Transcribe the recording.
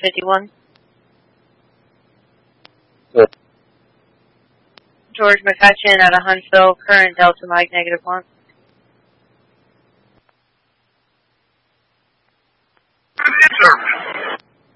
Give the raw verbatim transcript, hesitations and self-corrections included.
fifty-one. Good. George McCutcheon out of Huntsville, current Delta Mike negative one. Good answer.